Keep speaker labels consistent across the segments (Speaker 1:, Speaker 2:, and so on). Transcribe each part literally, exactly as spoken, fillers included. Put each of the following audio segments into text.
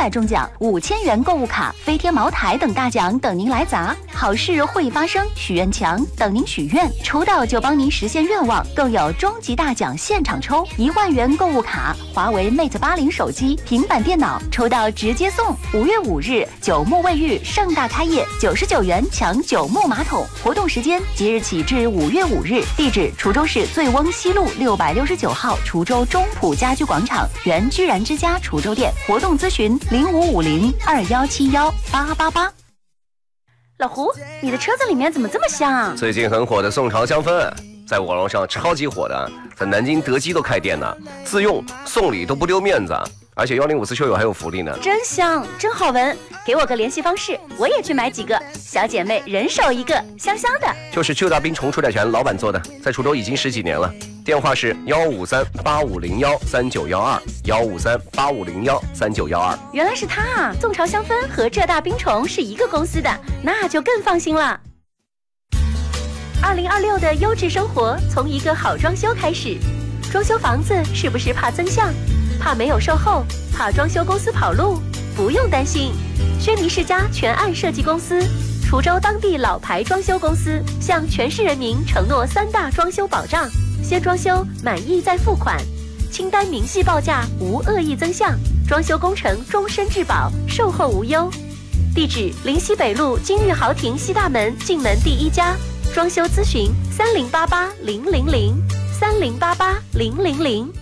Speaker 1: 百中奖，五千元购物卡、飞天茅台等大奖等您来砸。好事会发生，许愿墙等您许愿，抽到就帮您实现愿望。更有终极大奖现场抽，一万元购物卡、华为 Mate 八零手机、平板电脑，抽到直接送。五月五日，九牧卫浴盛大开业，九十九元抢九牧马桶。活动时间即日起至五月五日，地址滁州市醉翁西路六百六十九号滁州中普家居广场原居然之家滁州店。活动咨询零五五零二幺七幺八八八。老胡，你的车子里面怎么这么香啊？
Speaker 2: 最近很火的宋朝香氛，在网络上超级火的，在南京德基都开店呢，自用送礼都不丢面子，而且幺零五四车友还有福利呢。
Speaker 1: 真香，真好闻，给我个联系方式，我也去买几个。小姐妹人手一个，香香的。
Speaker 2: 就是邱大兵重出代权老板做的，在滁州已经十几年了。电话是幺五三八五零幺三九幺二，幺五三八五零幺三九幺二。
Speaker 1: 原来是他啊！宋朝香氛和浙大冰虫是一个公司的，那就更放心了。二零二六的优质生活从一个好装修开始。装修房子是不是怕增项？怕没有售后？怕装修公司跑路？不用担心，轩尼世家全案设计公司，滁州当地老牌装修公司，向全市人民承诺三大装修保障：先装修满意再付款，清单明细报价无恶意增项，装修工程终身质保，售后无忧。地址：临西北路金玉豪庭西大门进门第一家。装修咨询三零八八零零零三零八八零零零。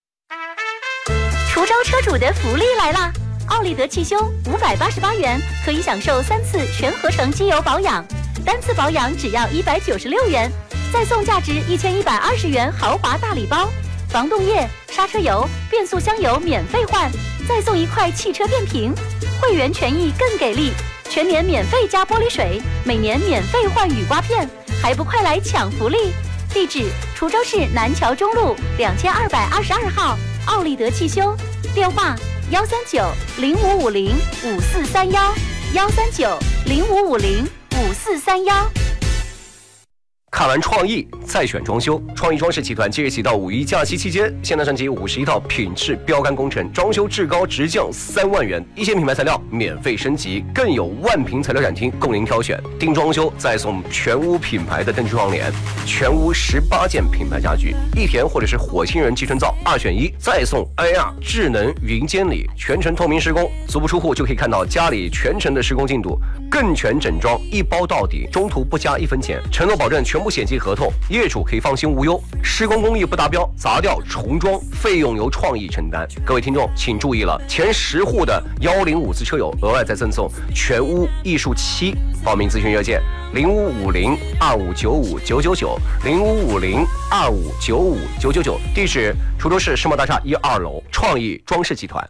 Speaker 1: 滁州车主的福利来啦！奥利德汽修五百八十八元可以享受三次全合成机油保养，单次保养只要一百九十六元，再送价值一千一百二十元豪华大礼包，防冻液、刹车油、变速箱油免费换，再送一块汽车电瓶。会员权益更给力，全年免费加玻璃水，每年免费换雨刮片，还不快来抢福利！地址：滁州市南桥中路两千二百二十二号奥利德汽修，电话幺三九零五五零五四三幺幺三九零五五零五四三幺。
Speaker 2: 看完创意再选装修，创意装饰集团即日起到五一假期期间，现单升级五十一套品质标杆工程，装修至高直降三万元，一线品牌材料免费升级，更有万平材料展厅供您挑选。定装修再送全屋品牌的灯具窗帘，全屋十八件品牌家具，一田或者是火星人集成灶二选一，再送 I R 智能云监理，全程透明施工，足不出户就可以看到家里全程的施工进度，更全整装一包到底，中途不加一分钱，承诺保证全部险期合同，业主可以放心无忧。施工工艺不达标，砸掉重装费用由创意承担。各位听众请注意了，前十户的幺零五次车友额外再赠送全屋艺术漆。报名咨询热线零五五零二五九五九九九零五五零二五九五九九九，地址滁州市世贸大厦一二楼，创意装饰集团。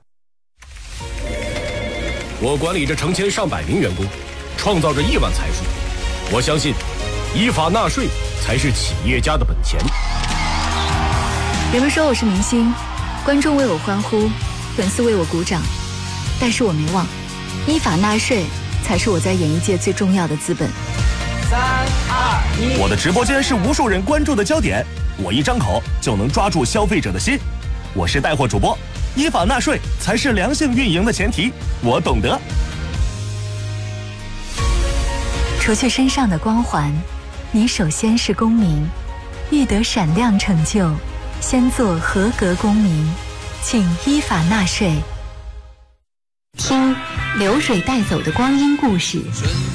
Speaker 3: 我管理着成千上百名员工，创造着亿万财富。我相信依法纳税才是企业家的本钱。
Speaker 4: 人们说我是明星，观众为我欢呼，粉丝为我鼓掌，但是我没忘，依法纳税才是我在演艺界最重要的资本。
Speaker 5: 三二一，
Speaker 6: 我的直播间是无数人关注的焦点，我一张口就能抓住消费者的心。我是带货主播，依法纳税才是良性运营的前提，我懂得。
Speaker 4: 除去身上的光环，你首先是公民，欲得闪亮成就，先做合格公民，请依法纳税。听流水带走的光阴故事。